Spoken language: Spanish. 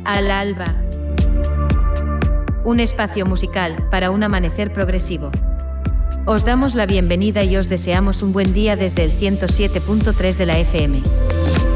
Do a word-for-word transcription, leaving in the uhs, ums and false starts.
Al alba. Un espacio musical para un amanecer progresivo. Os damos la bienvenida y os deseamos un buen día desde el ciento siete punto tres de la F M.